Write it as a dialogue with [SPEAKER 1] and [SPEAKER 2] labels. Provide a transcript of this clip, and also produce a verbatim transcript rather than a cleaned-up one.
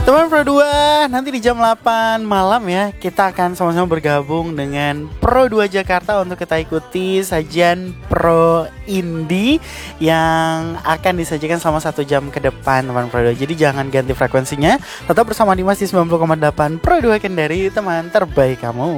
[SPEAKER 1] Teman Pro dua, nanti di jam delapan malam ya, kita akan sama-sama bergabung dengan Pro dua Jakarta untuk kita ikuti sajian Pro Indie yang akan disajikan selama satu jam ke depan, teman Pro dua. Jadi jangan ganti frekuensinya, tetap bersama Dimas di sembilan puluh koma delapan Pro dua Kendari, teman terbaik kamu.